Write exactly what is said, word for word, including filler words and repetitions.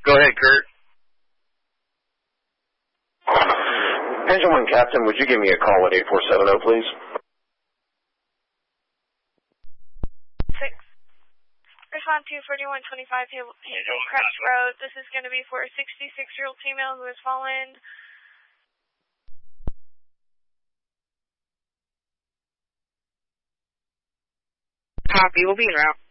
Go ahead, Kurt. Engine one Captain, would you give me a call at eight four seven zero, please? Six. Respond to forty-one twenty-five Hazel Crest Road. This is going to be for a sixty-six-year-old female who has fallen. Copy. We'll be en route.